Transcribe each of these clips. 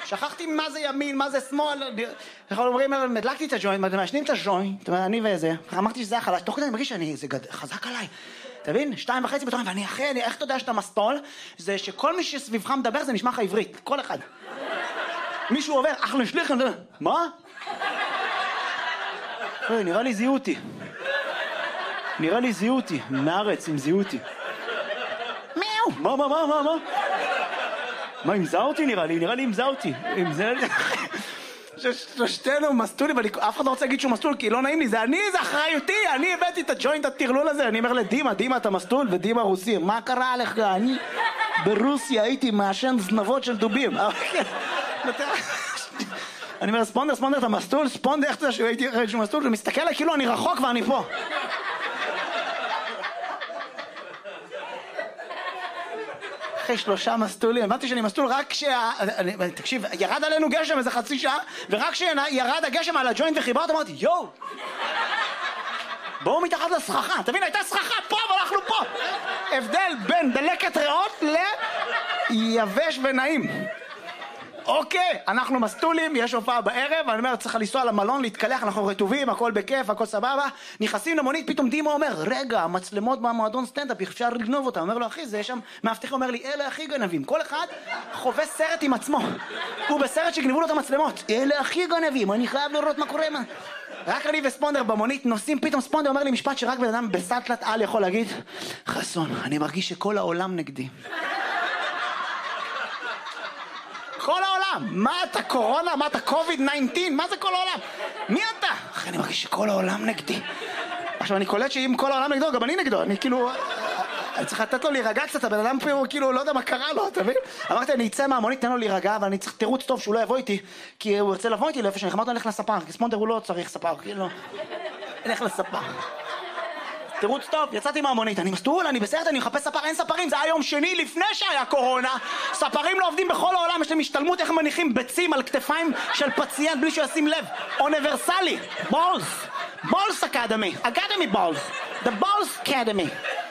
שכחתי מה זה ימין, מה זה שמאל. אנחנו אומרים, הדלקתי את הג'וינט, מעשנים את הג'וינט, אני וזה. אמרתי שזה היה חלש, תוך כדי אני מרגיש שזה חזק עליי. אתה מבין? 2.5 בתורן, ואני אחרי, איך אתה יודע שאתה מסטול? זה שכל מי שסביבך מדבר זה נשמע לך עברית, כל אחד. מישהו עובר, אחלה שליח, מה? נראה לי זיהו אותי. נראה לי זיהו אותי, מארץ, הם זיהו אותי. מיהו? מה? מה, אם זהו אותי נראה לי אם זהו אותי. אם זה... ששתינו מסטולים, אף אחד לא רוצה להגיד שהוא מסטול, כי לא נעים לי, זה אני, זה אחריותי, אני הבאתי את הג'וינט הטרלול הזה, אני אומר לדימה, אתה מסטול, ודימה רוסי, מה קרה לך? אני ברוסיה הייתי מעשן זנבות של דובים. אני אומר, ספונדר, אתה מסטול? ספונדר, איך אתה יודע שהייתי אחרי שהוא מסטול? ומסתכל עליי כאילו אני רחוק ואני פה. אחרי 3 מסטולים, הבנתי שאני מסטול רק תקשיב, ירד עלינו גשם איזה חצי שעה, ורק כשירד הגשם על הג'וינט וחיברת, אמרתי, יואו, בואו מתחת לסככה, תבין, הייתה סככה פה, אבל אנחנו פה. הבדל בין דלקת ריאות ליבש ונעים. אוקיי, אנחנו מסטולים, יש הופעה בערב, אני אומר, צריך לנסוע למלון, להתקלח, אנחנו רטובים, הכל בכיף, הכל סבבה, נכנסים למונית, פתאום דימה אומר, רגע, המצלמות במועדון סטנדאפ, אפשר לגנוב אותה. אומר לו, אחי, זה שם, מאבטח אומר לי, אלה הכי גנבים, כל אחד חווה סרט עם עצמו, הוא בסרט שגנבו לו את המצלמות, אלה הכי גנבים, אני חייב לראות מה קורה, רק אני וספונדר במונית נוסעים, פתאום ספונדר אומר לי משפט שרק בן אדם בסטלת על יכול להגיד, חסון, אני מרגיש שכל העולם נגדי. כל העולם, מה אתה קורונה, מה אתה COVID-19, מה זה כל העולם? מי אתה? אחי, אני מרגיש שכל העולם נגדי. עכשיו אני קולט שאם כל העולם נגדו, גם אני נגדו, אני כאילו, אני צריך לתת לו להירגע קצת, הבן אדם פה כאילו לא יודע מה קרה לו, אתה מבין? אמרתי, אני אצא מהמונית, תן לו להירגע, אבל אני צריך תירוץ טוב שהוא לא יבוא איתי, כי הוא ירצה לבוא איתי לאיפה שאני אמרתי, הלך לספר, כי ספונדר הוא לא צריך ספר, כאילו, הלך לספר. תירוץ טוב, יצאתי מהמונית, אני מסטול, אני בסרט, אני מחפש ספר, אין ספרים, זה היה יום שני לפני שהיה קורונה, ספרים לא עובדים בכל העולם, יש להם השתלמות איך מניחים ביצים על כתפיים של פציינט בלי שישים לב, אוניברסלי, בולס אקדמי, בולס, the בולס אקדמי.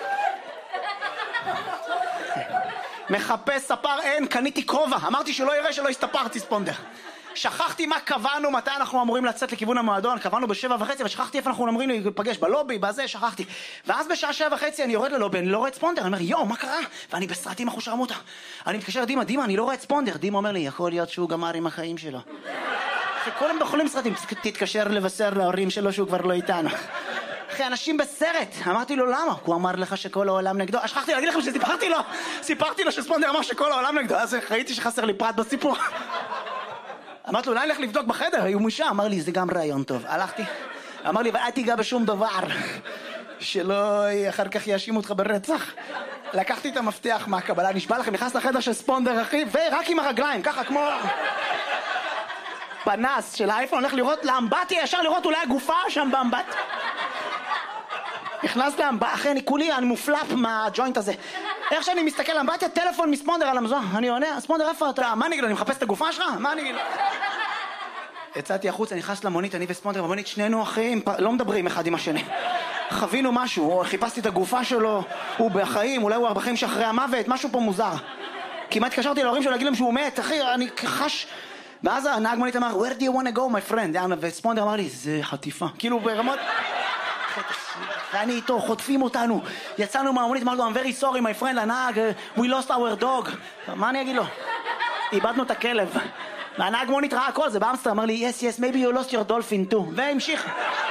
מחפש ספר, אין, קניתי כובע, אמרתי שלא יראה שלא הסתפרתי ספונדר. שכחתי מה קבענו, מתי אנחנו אמורים לצאת לכיוון המועדון, קבענו ב7:30, ושכחתי איפה אנחנו אמורים להיפגש, בלובי, בזה, שכחתי. ואז בשעה 7:30 אני יורד ללובי, אני לא רואה את ספונדר, אני אומר, יואו, מה קרה? ואני בסרטים אחושרמוטה. אני מתקשר לדימה, דימה, אני לא רואה את ספונדר. דימה אומר לי, יכול להיות שהוא גמר עם החיים שלו. כולם בחולים סרטים, תתקשר לבשר להורים שלו שהוא כבר לא איתנו. אחי, אנשים בסרט. אמרתי לו, למה? הוא אמר לך שכל העולם נגדו. שכחתי להגיד לכם סיפרתי לו שספונדר אמר שכל העולם נגדו. אז ראיתי שחסר לי פרט בסיפור. אמרתי לו, אולי נלך לבדוק בחדר, היו משם. אמר לי, זה גם רעיון טוב. הלכתי, אמר לי, ואל תיגע בשום דבר, שלא אחר כך יאשימו אותך ברצח. לקחתי את המפתח מהקבלה, נשבע לכם, נכנס לחדר של ספונדר, אחי, ורק עם הרגליים, ככה כמו פנס של האייפון, הולך לראות לאמבטיה, ישר לראות אולי הגופה שם באמבט. נכנס לאמבטיה, אחי, אני מופלפ מהג'וינט הזה. איך שאני מסתכל לאמבטיה, טלפון מספונדר על המזון. אני עונה, ספונדר, איפה אתה? מה נגיד? אני מחפש את הגופה שלך? מה נגיד? יצאתי החוצה, נכנס למונית, אני וספונדר במונית, שנינו אחים, לא מדברים אחד עם השני. חווינו משהו, חיפשתי את הגופה שלו, הוא בחיים, אולי הוא בחיים שאחרי המוות, משהו פה מוזר. כמעט התקשרתי להורים שלו להגיד להם שהוא מת, אחי, אני חש... ואז הנהג מונית אמר, where do you want to go, my friend? וספונדר אמר לי, זה חטיפה. כאילו ברמות... ואני איתו, חוטפים אותנו. יצאנו מהמונית, אמרנו, I'm very sorry, my friend, הנהג, we lost our dog. מה אני אגיד לו? איבדנו את הכלב. והנהג מונית ראה הכל, זה באמסטר, אמר לי, yes, maybe you lost your dolphin too. והמשיך.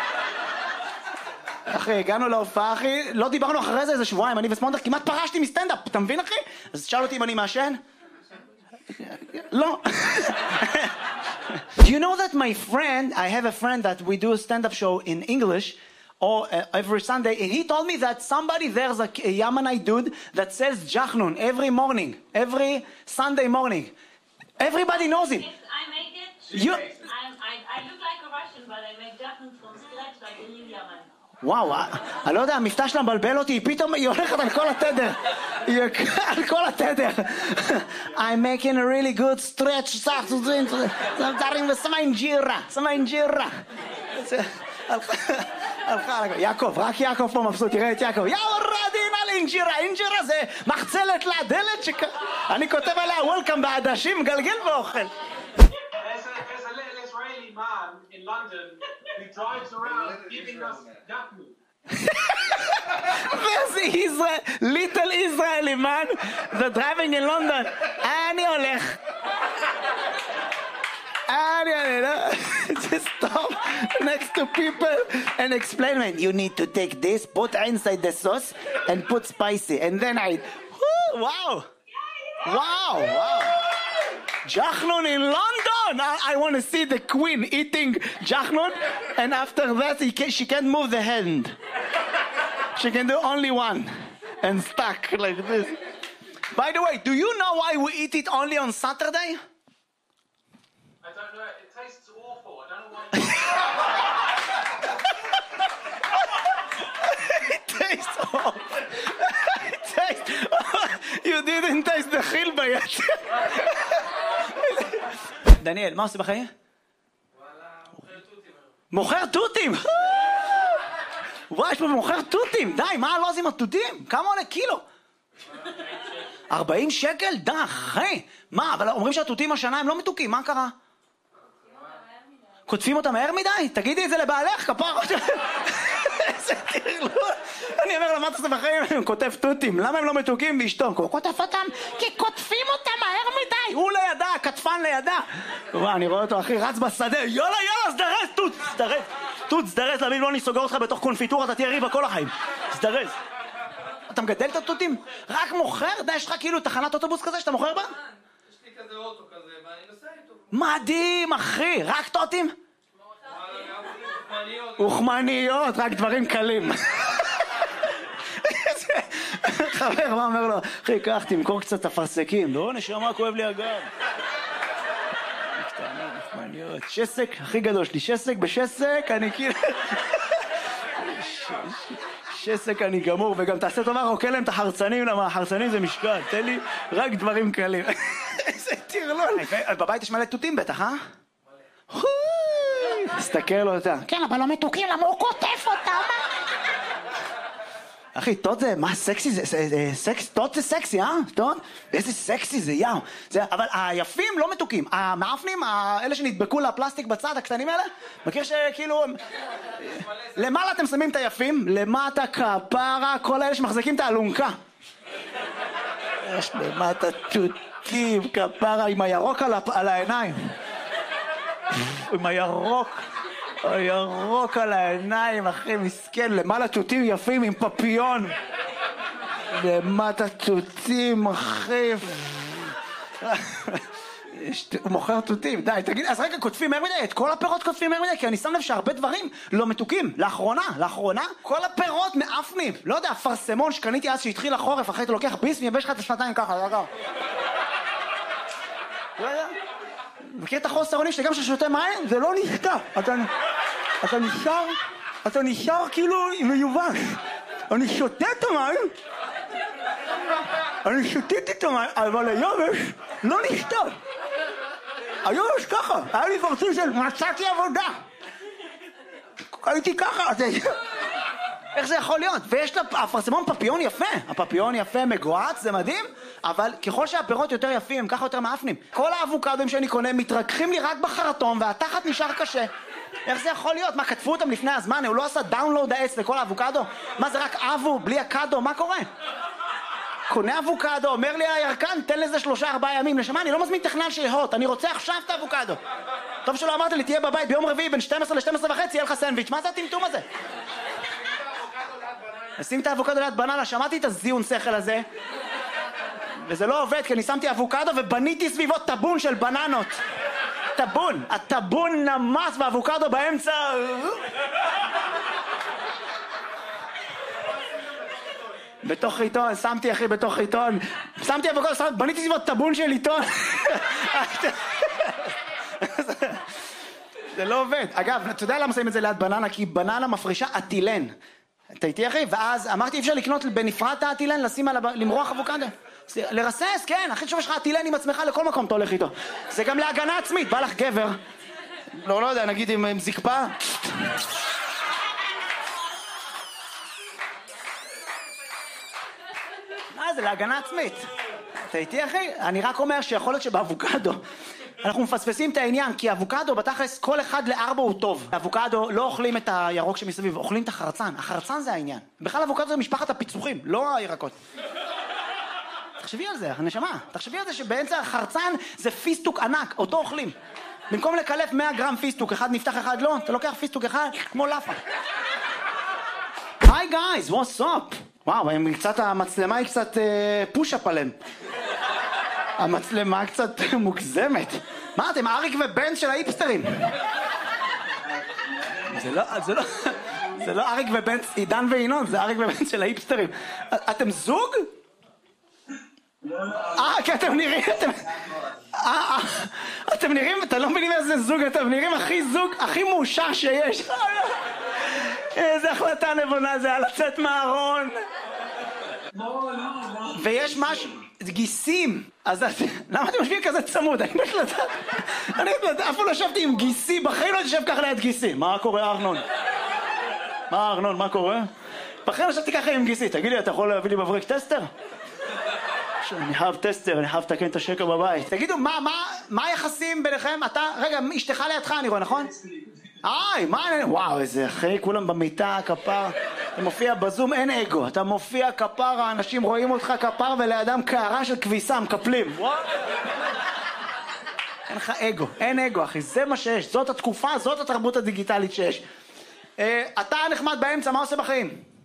אחי, הגענו להופעה, אחי, לא דיברנו אחרי זה איזה שבועיים, אני וספונדר, כמעט פרשתי מסטנדאפ, אתה מבין, אחי? אז שאל אותי אם אני מעשן? לא. Do you know that my friend, I have a friend that we do a stand-up show in English, or every Sunday, and he told me that somebody there's a Yemenite dude that sells jachnun every morning, every Sunday morning. Everybody knows him. Yes, I make it. I look like a Russian, but I make jachnun from scratch like a new Yemen. וואו, אני לא יודע, המבטא שלה מבלבל אותי, פתאום היא הולכת על כל התדר. על כל התדר. I'm making a really good stretch, סמיין ג'ירה. יעקב, רק יעקב פה מבסוט, תראה את יעקב. יאורדין על אינג'ירה זה מחצלת לדלת אני כותב עליה וולקאם בעדשים, גלגל ואוכל. man in London who drives around giving us duck meat. There's little Israeli man that driving in London. אני הולך. Just stop next to people and explain, man, you need to take this, put inside the sauce and put spicy, and then wow. Jachnun in London. I want to see the queen eating Jachnun, and after that she can't move the hand. She can do only one and stuck like this. By the way, do you know why we eat it only on Saturday? I don't know. It tastes awful. I don't know why you... It tastes awful. You didn't taste the חילבה yet. דניאל, מה עושה בחיים? מוכר תותים. וואי, יש פה מוכר תותים. די, מה הלוז עם התותים? כמה עולה קילו? 40 שקל? די, אחי. מה, אבל אומרים שהתותים השנה הם לא מתוקים, מה קרה? כותבים אותם מהר מדי? תגידי את זה לבעלך, כפר. איזה תרלול. אני אומר לה, מה אתה עושה בחיים? הוא כותב תותים. למה הם לא מתוקים ואשתו? הוא כותב אותם כי כותבים אותם מהר מדי. הוא לידה, כתפן לידה. וואי, אני רואה אותו, אחי, רץ בשדה. יאללה, סדרס, תות, סדרס. תות, סדרס, להבין, לא אני סוגר אותך בתוך קונפיטורה, אתה תהיה ריבה כל החיים. סדרס. אתה מגדל את התותים? רק מוכר? די, יש לך כאילו תחנת אוטובוס כזה שאתה מוכר בה? יש לי כזה אוטו כזה, ואני נוסע איתו. מדהים, אחי. רק תותים? אוכמניות, רק דברים קלים. חבר, מה אומר לו? אחי, קח, תמכור קצת אפרסקים. לא, נשמה, כואב לי הגב. קטנה, אוכמניות. שסק, הכי גדול שלי. שסק בשסק, אני כאילו... שסק אני גמור, וגם תעשה טובה, רוקה להם את החרצנים, למה החרצנים זה משקל. תן לי רק דברים קלים. איזה תרלול. בבית יש מלא תותים בטח, אה? תסתכל אותה. כן, אבל לא מתוקים, למה הוא כותב אותם? אחי, תות זה, מה סקסי זה? תות זה סקסי, אה? תות? איזה סקסי זה, יאו. אבל היפים לא מתוקים. המאפנים, אלה שנדבקו לפלסטיק בצד, הקטנים האלה, מכיר שכאילו... למעלה אתם שמים את היפים, למטה כפרה, כל האלה שמחזיקים את האלונקה. יש למטה תותים, כפרה, עם הירוק על העיניים. עם הירוק על העיניים, אחי, מסכן, למעלה תותים יפים עם פפיון. למטה תותים, אחי. הוא מוכר תותים, די, תגיד, אז רגע, כותבים מהר מדי, את כל הפירות כותבים מהר מדי, כי אני שם לב שהרבה דברים לא מתוקים. לאחרונה, כל הפירות מאפנים. לא יודע, פרסמון שקניתי אז שהתחיל החורף, אחרי אתה לוקח ביס ויבש לך את השנתיים ככה, לא יודע. מכיר את החוסר אונים שגם כששותה מים זה לא נשתה. אתה נשאר כאילו מיובש. אני שותה את המים, אני שותיתי את המים, אבל היובש לא נשתה. היובש ככה, היה לי פרצוף של מצאתי עבודה. הייתי ככה, איך זה יכול להיות? ויש לפרסמון פפיון יפה. הפפיון יפה, מגועץ, זה מדהים, אבל ככל שהפירות יותר יפים, ככה יותר מאפנים. כל האבוקדוים שאני קונה מתרככים לי רק בחרטום, והתחת נשאר קשה. איך זה יכול להיות? מה, כתבו אותם לפני הזמן? הוא לא עשה דאונלוד העץ לכל האבוקדו? מה, זה רק אבו, בלי הקדו? מה קורה? קונה אבוקדו, אומר לי הירקן, תן לזה 3-4 ימים. נשמה, אני לא מזמין טכנל שיהות, אני רוצה עכשיו את האבוקדו. טוב שלא אמרת לי, תהיה בבית ביום רביעי בין 12 ל-12 וחצי, יהיה לך סנדוויץ'. מה זה הטמטום הזה? שים את האבוקדו ליד בננה, שמעתי את הזיון שכל הזה, וזה לא עובד, כי אני שמתי אבוקדו ובניתי סביבו טבון של בננות. טבון, הטבון נמס ואבוקדו באמצע. בתוך עיתון, שמתי אחי בתוך עיתון, שמתי אבוקדו, בניתי סביבו טבון של עיתון. זה לא עובד. אגב, אתה יודע למה שמים את זה ליד בננה? כי בננה מפרישה אטילן. אתה איתי אחי? ואז אמרתי, אפשר לקנות בנפרד את האטילן, לשים על למרוח אבוקדו. לרסס, כן, הכי שוב יש לך אטילן עם עצמך לכל מקום אתה הולך איתו. זה גם להגנה עצמית, בא לך גבר. לא יודע, נגיד עם זקפה. מה זה, להגנה עצמית. אתה איתי אחי? אני רק אומר שיכול להיות שבאבוקדו אנחנו מפספסים את העניין, כי אבוקדו, בתכלס, כל אחד לארבע הוא טוב. אבוקדו, לא אוכלים את הירוק שמסביב, אוכלים את החרצן. החרצן זה העניין. בכלל אבוקדו זה משפחת הפיצוחים, לא הירקות. תחשבי על זה, הנשמה. תחשבי על זה שבאמצע החרצן זה פיסטוק ענק, אותו אוכלים. במקום לקלף 100 גרם פיסטוק, אחד נפתח אחד לא, אתה לוקח פיסטוק אחד כמו לאפה. היי גייז, what's up? וואו, המצלמה היא קצת פוש-אפ עליהם. המצלמה קצת מוגזמת. מה אתם, אריק ובן של האיפסטרים? זה לא אריק ובן, עידן וינון, זה אריק ובן של האיפסטרים. אתם זוג? כי אתם נראים, אתם נראים, אתה לא מבינים איזה זוג, אתם נראים הכי מאושר שיש. איזה החלטה נבונה זה, לצאת מהארון. ויש משהו, גיסים. אז למה אתם משווים כזה צמוד? אני יודעת, אף פעם לא ישבתי עם גיסי, בחיים לא יושב ככה ליד גיסי. מה קורה ארנון? מה קורה? בחיים לא ישבתי ככה עם גיסי. תגיד לי, אתה יכול להביא לי מברק טסטר? אני חייב טסטר, אני חייב לתקן את השקע בבית. תגידו, מה היחסים ביניכם? אתה, רגע, אשתך לידך אני רואה, נכון? וואו, איזה אחי, כולם במיטה, כפר. אתה מופיע בזום, אין אגו. אתה מופיע כפר, האנשים רואים אותך כפר, ולידם קערה של כביסה, מקפלים. אין לך אגו, אין אגו, אחי. זה מה שיש. זאת התקופה, זאת התרבות הדיגיטלית שיש. אתה נחמד באמצע, מה עושה בחיים?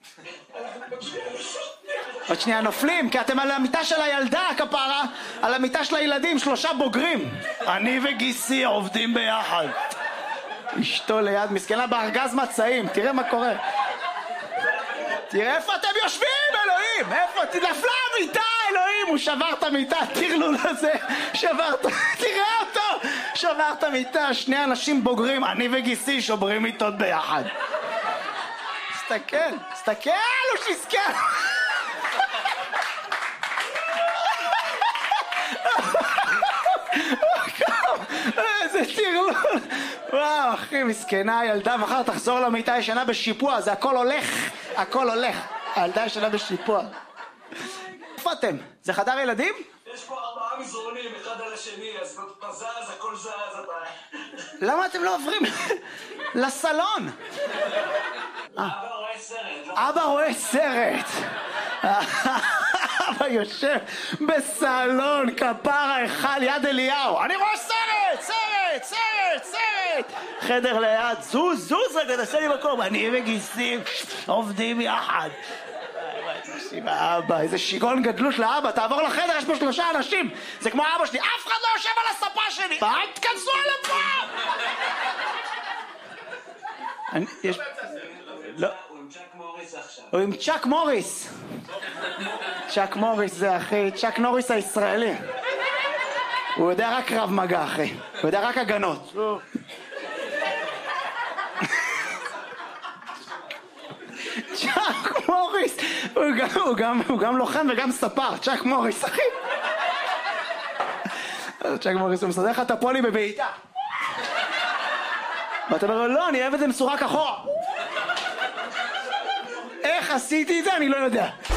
עוד שנייה נופלים, כי אתם על המיטה של הילדה, כפרה, על המיטה של הילדים, 3 בוגרים. אני וגיסי עובדים ביחד. אשתו ליד, מסכנה בארגז מצעים, תראה מה קורה. תראה איפה אתם יושבים, אלוהים, איפה, נפלה המיטה, אלוהים, הוא שבר את המיטה, תרלו לזה, תראה אותו, שבר את המיטה, 2 אנשים בוגרים, אני וגיסי שוברים מיטות ביחד. תסתכל, הוא שיסכן. איזה תרלול. וואו, אחי, מסכנה, ילדה, מחר תחזור למיטה ישנה בשיפוע, זה הכל הולך. הילדה ישנה בשיפוע. איפה אתם? זה חדר ילדים? יש פה 4 מזרונים, אחד על השני, אז אתה זז, הכל זז, אתה... למה אתם לא עוברים לסלון? אבא רואה סרט. אבא יושב בסלון, כפרה אחד יד אליהו. אני רואה סרט. חדר ליד, זוז רגע, תעשה לי מקום. אני וגיסים עובדים יחד. אבא, איזה שיגעון גדלות לאבא, תעבור לחדר, יש פה 3 אנשים. זה כמו אבא שלי, אף אחד לא יושב על הספה שלי. אל תכנסו על הפה. הוא עם צ'אק מוריס. צ'אק מוריס זה אחי, צ'אק נוריס הישראלי. הוא יודע רק קרב מגע אחי, הוא יודע רק הגנות. צ'אק מוריס, הוא גם לוחם וגם ספר, צ'אק מוריס אחי. צ'אק מוריס הוא מסדר לך את הפולי בבעיטה. ואתה אומר לו, לא, אני אוהב את זה מסורק אחורה. איך עשיתי את זה? אני לא יודע.